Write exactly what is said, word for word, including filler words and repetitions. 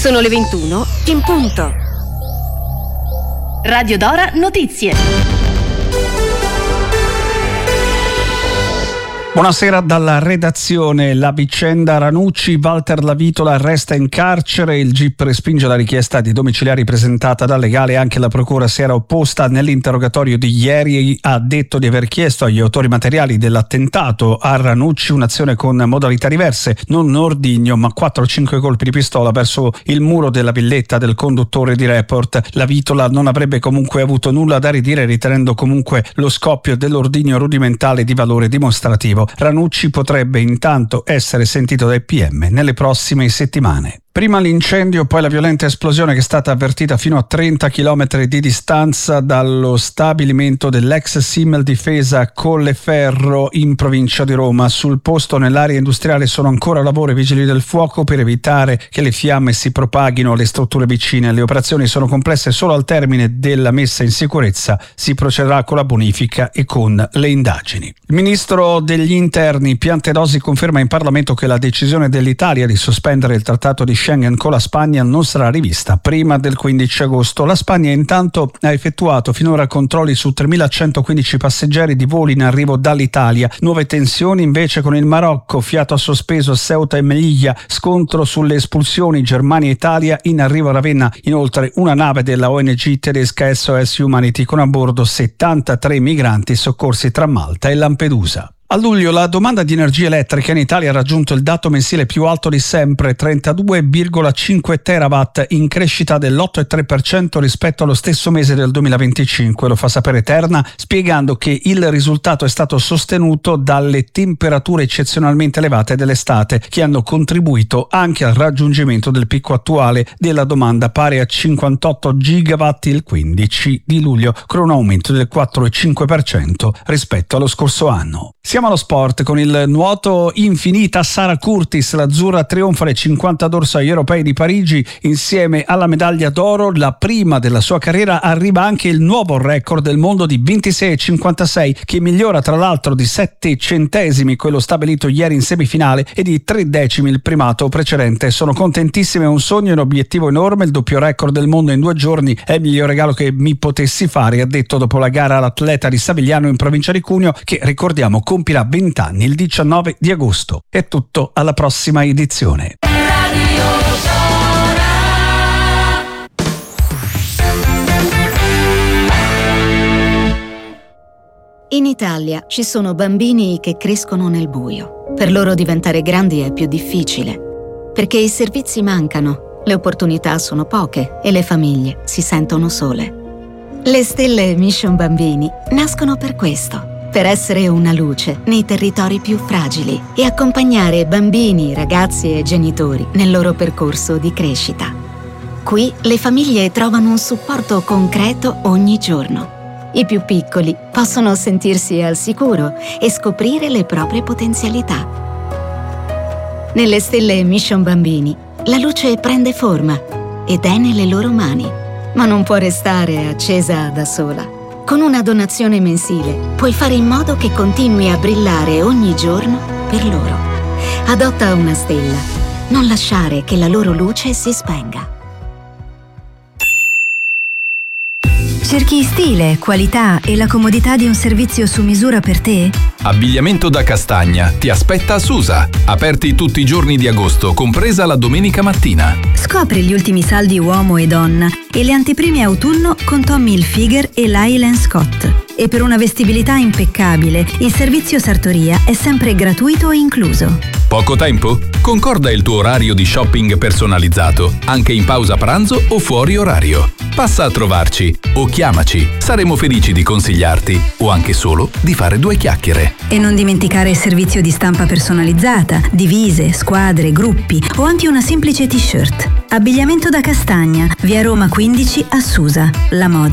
Sono le ventuno in punto. Radio Dora Notizie. Buonasera dalla redazione. La vicenda Ranucci, Walter Lavitola resta in carcere, il G I P respinge la richiesta di domiciliari presentata dal legale, anche la procura si era opposta. Nell'interrogatorio di ieri ha detto di aver chiesto agli autori materiali dell'attentato a Ranucci un'azione con modalità diverse, non un ordigno ma quattro o cinque colpi di pistola verso il muro della villetta del conduttore di Report. Lavitola non avrebbe comunque avuto nulla da ridire, ritenendo comunque lo scoppio dell'ordigno rudimentale di valore dimostrativo. Ranucci potrebbe intanto essere sentito dai P M nelle prossime settimane. Prima l'incendio, poi la violenta esplosione che è stata avvertita fino a trenta chilometri di distanza dallo stabilimento dell'ex Simmel Difesa Colleferro in provincia di Roma. Sul posto nell'area industriale sono ancora a lavoro i vigili del fuoco per evitare che le fiamme si propaghino alle strutture vicine. Le operazioni sono complesse, solo al termine della messa in sicurezza si procederà con la bonifica e con le indagini. Il ministro degli interni Piantedosi conferma in Parlamento che la decisione dell'Italia di sospendere il trattato di Schengen con la Spagna non sarà rivista prima del quindici agosto. La Spagna intanto ha effettuato finora controlli su tremilacentoquindici passeggeri di voli in arrivo dall'Italia. Nuove tensioni invece con il Marocco, fiato sospeso a Ceuta e Melilla, scontro sulle espulsioni Germania-Italia, in arrivo a Ravenna inoltre una nave della O N G tedesca S O S Humanity con a bordo settantatré migranti soccorsi tra Malta e Lampedusa. A luglio la domanda di energia elettrica in Italia ha raggiunto il dato mensile più alto di sempre, trentadue virgola cinque terawatt, in crescita dell'otto virgola tre per cento rispetto allo stesso mese del duemilaventicinque. Lo fa sapere Terna, spiegando che il risultato è stato sostenuto dalle temperature eccezionalmente elevate dell'estate, che hanno contribuito anche al raggiungimento del picco attuale della domanda, pari a cinquantotto gigawatt il quindici di luglio, con un aumento del quattro virgola cinque per cento rispetto allo scorso anno. Siamo allo sport con il nuoto infinita Sara Curtis. L'azzurra trionfa nei cinquanta dorso agli europei di Parigi insieme alla medaglia d'oro, la prima della sua carriera. Arriva anche il nuovo record del mondo di ventisei virgola cinquantasei, che migliora tra l'altro di sette centesimi quello stabilito ieri in semifinale e di tre decimi il primato precedente. Sono contentissimo, è un sogno e un obiettivo enorme. Il doppio record del mondo in due giorni è il miglior regalo che mi potessi fare, ha detto dopo la gara l'atleta di Savigliano in provincia di Cuneo, che ricordiamo compirà venti anni il diciannove di agosto. È tutto, alla prossima edizione. In Italia ci sono bambini che crescono nel buio. Per loro diventare grandi è più difficile, perché i servizi mancano, le opportunità sono poche e le famiglie si sentono sole. Le stelle Mission Bambini nascono per questo. Per essere una luce nei territori più fragili e accompagnare bambini, ragazzi e genitori nel loro percorso di crescita. Qui le famiglie trovano un supporto concreto ogni giorno. I più piccoli possono sentirsi al sicuro e scoprire le proprie potenzialità. Nelle stelle Mission Bambini la luce prende forma ed è nelle loro mani, ma non può restare accesa da sola. Con una donazione mensile puoi fare in modo che continui a brillare ogni giorno per loro. Adotta una stella. Non lasciare che la loro luce si spenga. Cerchi stile, qualità e la comodità di un servizio su misura per te? Abbigliamento da Castagna ti aspetta a Susa. Aperti tutti i giorni di agosto, compresa la domenica mattina. Scopri gli ultimi saldi uomo e donna e le anteprime autunno con Tommy Hilfiger e Lyle Scott. E per una vestibilità impeccabile, il servizio sartoria è sempre gratuito e incluso. Poco tempo? Concorda il tuo orario di shopping personalizzato, anche in pausa pranzo o fuori orario. Passa a trovarci o chiamaci. Saremo felici di consigliarti o anche solo di fare due chiacchiere. E non dimenticare il servizio di stampa personalizzata, divise, squadre, gruppi o anche una semplice t-shirt. Abbigliamento da Castagna, via Roma quindici a Susa. La moda